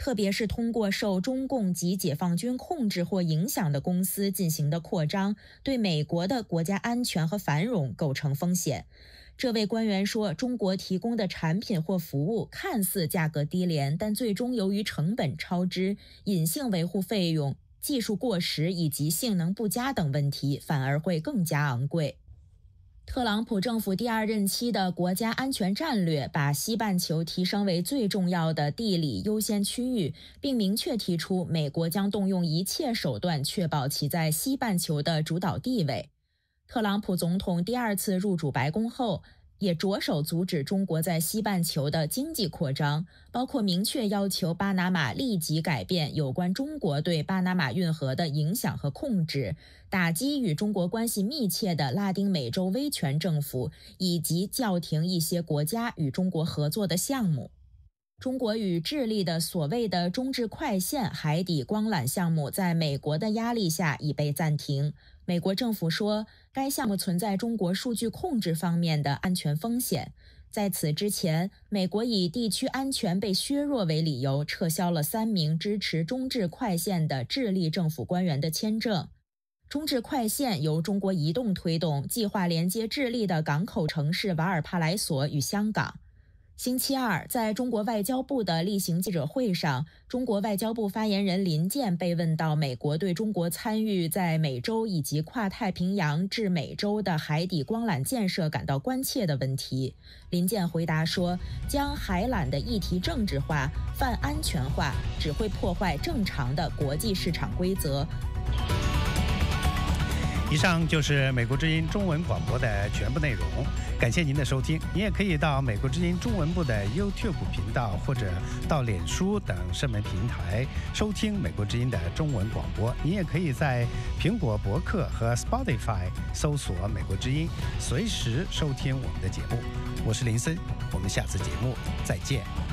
特别是通过受中共及解放军控制或影响的公司进行的扩张，对美国的国家安全和繁荣构成风险。这位官员说，中国提供的产品或服务看似价格低廉，但最终由于成本超支、隐性维护费用、技术过时以及性能不佳等问题，反而会更加昂贵。特朗普政府第2任期的国家安全战略把西半球提升为最重要的地理优先区域，并明确提出美国将动用一切手段确保其在西半球的主导地位。特朗普总统第2次入主白宫后，也着手阻止中国在西半球的经济扩张，包括明确要求巴拿马立即改变有关中国对巴拿马运河的影响和控制，打击与中国关系密切的拉丁美洲威权政府，以及叫停一些国家与中国合作的项目。中国与智利的所谓的中智快线海底光缆项目在美国的压力下已被暂停。美国政府说，该项目存在中国数据控制方面的安全风险。在此之前，美国以地区安全被削弱为理由，撤销了3名支持中智快线的智利政府官员的签证。中智快线由中国移动推动，计划连接智利的港口城市瓦尔帕莱索与香港。星期二，在中国外交部的例行记者会上，中国外交部发言人林健被问到美国对中国参与在美洲以及跨太平洋至美洲的海底光缆建设感到关切的问题。林健回答说，将海缆的议题政治化、泛安全化，只会破坏正常的国际市场规则。 以上就是美国之音中文广播的全部内容，感谢您的收听。您也可以到美国之音中文部的 YouTube 频道或者到脸书等社媒平台收听美国之音的中文广播。您也可以在苹果博客和 Spotify 搜索美国之音，随时收听我们的节目。我是林森，我们下次节目再见。